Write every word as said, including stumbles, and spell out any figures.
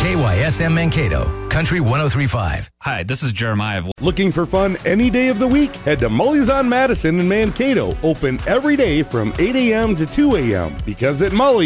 K Y S M Mankato, Country one oh three point five. Hi, this is Jeremiah. Looking for fun any day of the week? Head to Mully's on Madison in Mankato. Open every day from eight a.m. to two a.m. Because at Mully's,